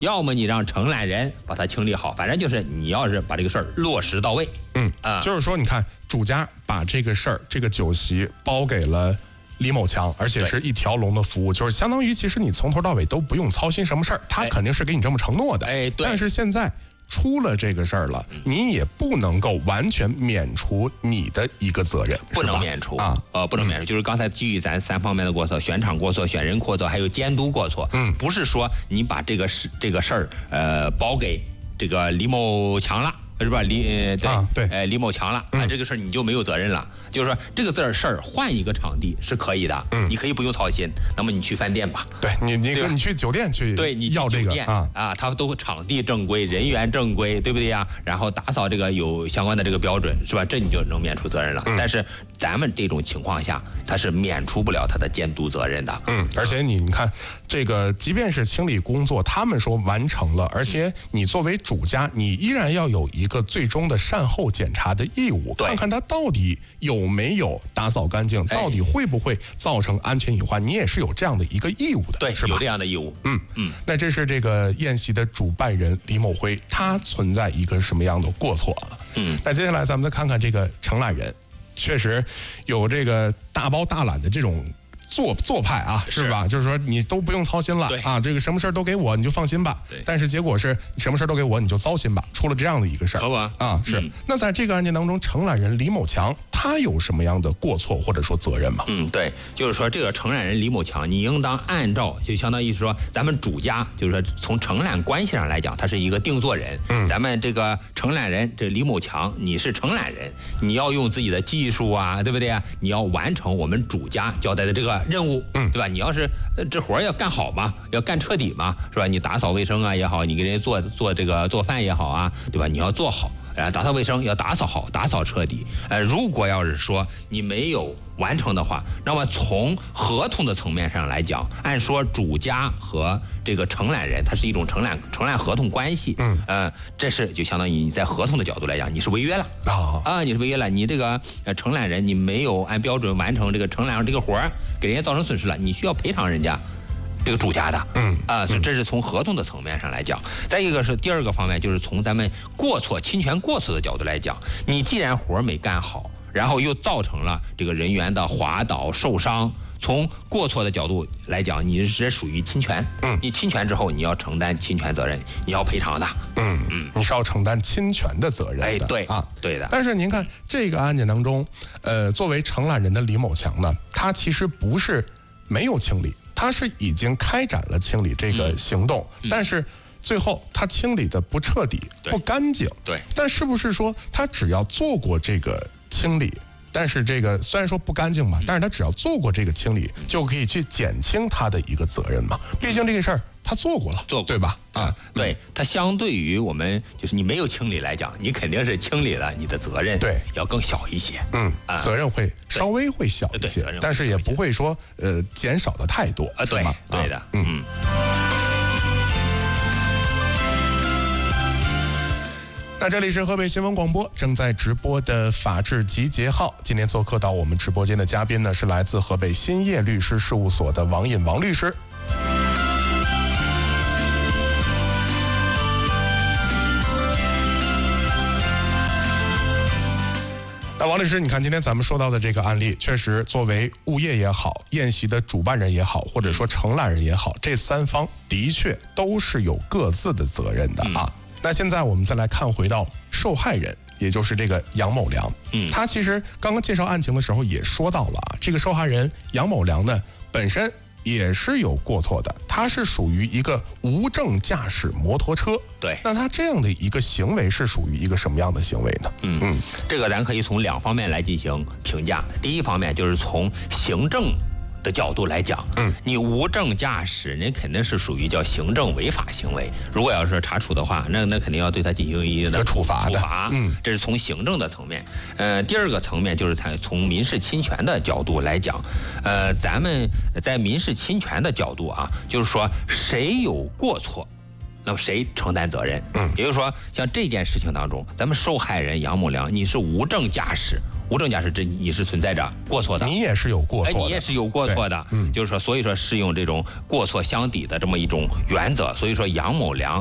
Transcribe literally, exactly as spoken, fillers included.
要么你让承揽人把它清理好，反正就是你要是把这个事儿落实到位。 嗯啊、呃，就是说，你看主家把这个事儿，这个酒席包给了李某强，而且是一条龙的服务，就是相当于其实你从头到尾都不用操心什么事儿，他肯定是给你这么承诺的。 哎，对。 但是现在出了这个事儿了，你也不能够完全免除你的一个责任， 不能免除啊， 呃，不能免除，就是刚才基于咱三方面的过错，选场过错、选人过错，还有监督过错， 嗯， 不是说你把这个事这个事儿呃包给这个李某强了。是吧？李呃对、 啊、对， 呃李某强了啊、嗯，这个事儿你就没有责任了。就是说这个字儿事儿换一个场地是可以的，嗯，你可以不用操心。那么你去饭店吧， 对你你你去酒店去， 对你要这个啊啊，他都场地正规，人员正规，对不对呀？然后打扫这个有相关的这个标准，是吧？这你就能免除责任了。嗯、但是咱们这种情况下，他是免除不了他的监督责任的。 嗯，而且你你看这个，即便是清理工作，他们说完成了，而且你作为主家，你依然要有一个最终的善后检查的义务，看看他到底有没有打扫干净，到底会不会造成安全隐患，你也是有这样的一个义务的， 对， 是吧？ 有这样的义务。 嗯嗯。那这是这个宴席的主办人李某辉，他存在一个什么样的过错了？ 嗯。 那接下来咱们再看看这个承揽人，确实有这个大包大揽的这种做做派啊，是吧？就是说你都不用操心了啊，这个什么事儿都给我，你就放心吧。但是结果是什么事儿都给我，你就糟心吧，出了这样的一个事儿。 好吧？ 啊，是、嗯。那在这个案件当中，承揽人李某强他有什么样的过错或者说责任吗？ 嗯，对，就是说这个承揽人李某强，你应当按照就相当于说咱们主家，就是说从承揽关系上来讲，他是一个定作人。嗯。咱们这个承揽人这李某强，你是承揽人，你要用自己的技术啊，对不对啊？你要完成我们主家交代的这个任务。嗯。对吧？你要是这活要干好嘛，要干彻底嘛，是吧？你打扫卫生啊也好，你给人家做做这个做饭也好啊，对吧？你要做好，呃，打扫卫生要打扫好，打扫彻底。呃，如果要是说你没有完成的话，那么从合同的层面上来讲，按说主家和这个承揽人，它是一种承揽承揽合同关系。嗯，呃，这是就相当于你在合同的角度来讲，你是违约了啊啊，你是违约了，你这个呃承揽人你没有按标准完成这个承揽这个活儿，给人家造成损失了，你需要赔偿人家这个主家的。嗯啊，所以这是从合同的层面上来讲。再一个是第二个方面，就是从咱们过错侵权过错的角度来讲，你既然活儿没干好，然后又造成了这个人员的滑倒受伤，从过错的角度来讲，你是属于侵权。嗯，你侵权之后，你要承担侵权责任，你要赔偿的。 嗯嗯，你是要承担侵权的责任的。 哎，对啊， 对的。 但是您看这个案件当中，呃，作为承揽人的李某强呢，他其实不是没有清理，他是已经开展了清理这个行动，嗯嗯、但是最后他清理的不彻底、不干净。 对。 但是不是说他只要做过这个清理，但是这个虽然说不干净嘛，但是他只要做过这个清理，就可以去减轻他的一个责任嘛？毕竟这个事儿他做过了， 做过对吧？ 啊，对，他相对于我们就是你没有清理来讲，你肯定是清理了，你的责任对要更小一些。 嗯，啊、责任会稍微会小一些，但是也不会说呃减少的太多啊。对，对的，嗯。嗯那这里是河北新闻广播正在直播的法治集结号，今天做客到我们直播间的嘉宾呢是来自河北兴业律师事务所的王引王律师。那王律师，你看今天咱们说到的这个案例，确实作为物业也好，宴席的主办人也好，或者说承揽人也好，这三方的确都是有各自的责任的啊。嗯、那现在我们再来看回到受害人，也就是这个杨某良，嗯，他其实刚刚介绍案情的时候也说到了啊，这个受害人杨某良呢本身也是有过错的，他是属于一个无证驾驶摩托车。 对， 那他这样的一个行为是属于一个什么样的行为呢？ 嗯嗯，这个咱可以从两方面来进行评价。第一方面就是从行政的角度来讲，嗯，你无证驾驶，那肯定是属于叫行政违法行为。如果要是查处的话，那那肯定要对他进行一定的处罚的。 处罚，嗯，这是从行政的层面。呃，第二个层面就是从民事侵权的角度来讲，呃，咱们在民事侵权的角度啊，就是说谁有过错，那么谁承担责任？嗯，也就是说，像这件事情当中，咱们受害人杨某良，你是无证驾驶。 无证驾驶这你是存在着过错的， 你也是有过错的， 你也是有过错的，嗯，就是说，所以说适用这种过错相抵的这么一种原则，所以说杨某良